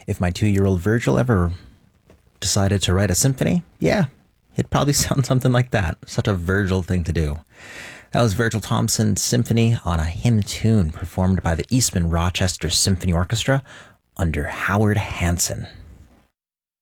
If my 2-year-old Virgil ever decided to write a symphony, yeah, it'd probably sound something like that. Such a Virgil thing to do. That was Virgil Thompson's symphony on a hymn tune performed by the Eastman Rochester Symphony Orchestra under Howard Hanson.